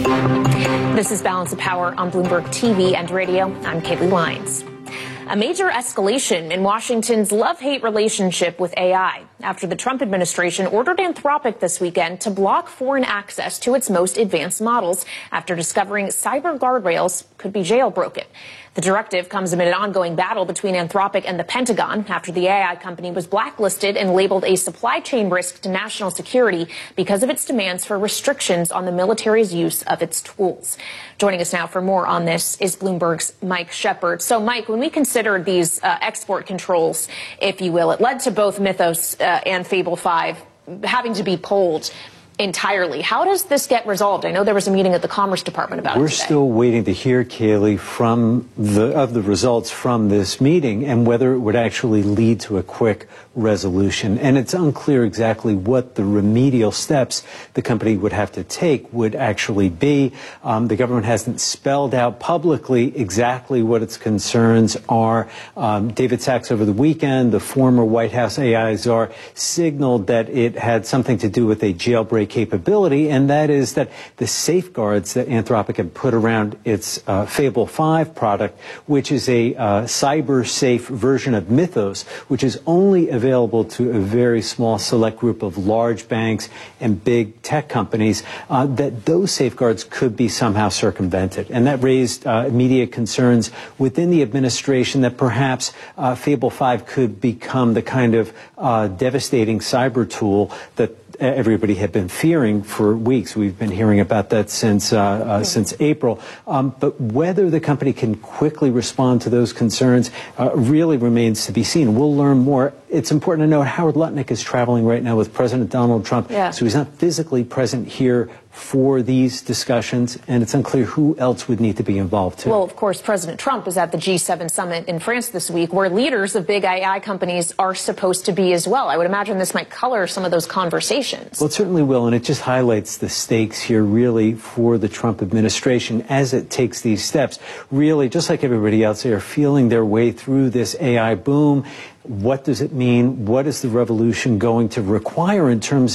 This is Balance of Power on Bloomberg TV and radio. I'm Kaylee Lyons. A major escalation in Washington's love-hate relationship with AI after the Trump administration ordered Anthropic this weekend to block foreign access to its most advanced models after discovering cyber guardrails could be jailbroken. The directive comes amid an ongoing battle between Anthropic and the Pentagon after the AI company was blacklisted and labeled a supply chain risk to national security because of its demands for restrictions on the military's use of its tools. Joining us now for more on this is Bloomberg's Mike Shepard. So, Mike, when we consider these export controls, if you will, it led to both Mythos and Fable 5 having to be pulled entirely. How does this get resolved? I know there was a meeting at the Commerce Department about it today. We're still waiting to hear, Kaylee, from the results from this meeting and whether it would actually lead to a quick resolution. And it's unclear exactly what the remedial steps the company would have to take would actually be. The government hasn't spelled out publicly exactly what its concerns are. David Sachs over the weekend, the former White House AI czar, signaled that it had something to do with a jailbreak capability, and that is that the safeguards that Anthropic had put around its Fable 5 product, which is a cyber-safe version of Mythos, which is only available to a very small select group of large banks and big tech companies, that those safeguards could be somehow circumvented. And that raised immediate concerns within the administration that perhaps Fable 5 could become the kind of devastating cyber tool that everybody had been fearing for weeks. We've been hearing about that since April. But whether the company can quickly respond to those concerns really remains to be seen. We'll learn more. It's important to note Howard Lutnick is traveling right now with President Donald Trump, so he's not physically present here for these discussions, and it's unclear who else would need to be involved, too. Well, of course, President Trump is at the G7 summit in France this week, where leaders of big AI companies are supposed to be as well. I would imagine this might color some of those conversations. Well, it certainly will, and it just highlights the stakes here, really, for the Trump administration as it takes these steps. Really, just like everybody else, they are feeling their way through this AI boom. What does it mean? What is the revolution going to require in terms